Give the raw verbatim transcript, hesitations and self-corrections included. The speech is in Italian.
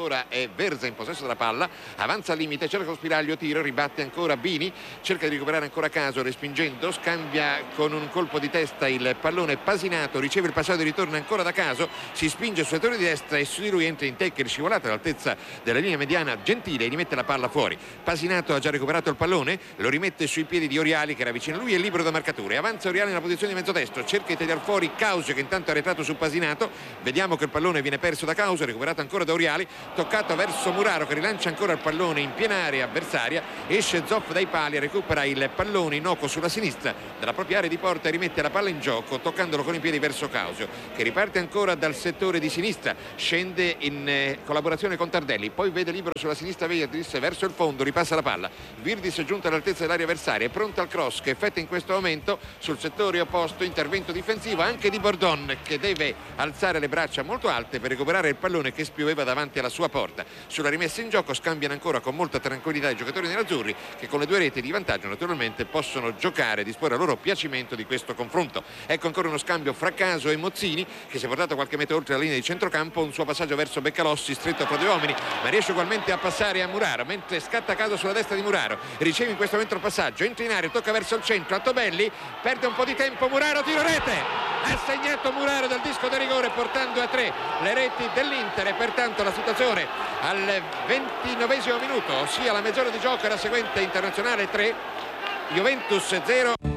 ancora è Verza in possesso della palla, avanza al limite, cerca lo spiraglio, tiro, ribatte ancora Bini, cerca di recuperare ancora Caso respingendo, scambia con un colpo di testa il pallone Pasinato, riceve il passaggio di ritorno ancora da Caso, si spinge sul settore di destra e su di lui entra in tecca scivolata all'altezza della linea mediana Gentile e rimette la palla fuori. Pasinato ha già recuperato il pallone, lo rimette sui piedi di Oriali che era vicino a lui, è libero da marcature, avanza Oriali nella posizione di mezzodestro, cerca di tagliare fuori Causio che intanto è arretrato su Pasinato, vediamo che il pallone viene perso da Causio, recuperato ancora da Oriali, toccato verso Muraro che rilancia ancora il pallone in piena area avversaria, esce Zoff dai pali, recupera il pallone Inoco sulla sinistra dalla propria area di porta e rimette la palla in gioco toccandolo con i piedi verso Causio che riparte ancora dal settore di sinistra, scende in eh, collaborazione con Tardelli, poi vede libero sulla sinistra Virdis verso il fondo, ripassa la palla, Virdis è giunto all'altezza dell'area avversaria, è pronto al cross che effettua in questo momento sul settore opposto, intervento difensivo anche di Bordon che deve alzare le braccia molto alte per recuperare il pallone che spioveva davanti alla sua porta. Sulla rimessa in gioco scambiano ancora con molta tranquillità i giocatori nerazzurri che con le due reti di vantaggio naturalmente possono giocare e disporre a loro piacimento di questo confronto. Ecco ancora uno scambio fra Caso e Mozzini che si è portato qualche metro oltre la linea di centrocampo, un suo passaggio verso Beccalossi stretto fra due uomini ma riesce ugualmente a passare a Muraro mentre scatta Caso sulla destra di Muraro, riceve in questo momento il passaggio, entra in area, tocca verso il centro, Altobelli perde un po' di tempo, Muraro, tiro rete, ha segnato Muraro dal disco da rigore portando a tre le reti dell'Inter e pertanto la situazione al ventinovesimo minuto, ossia la mezz'ora di gioco, la seguente Internazionale tre Juventus zero.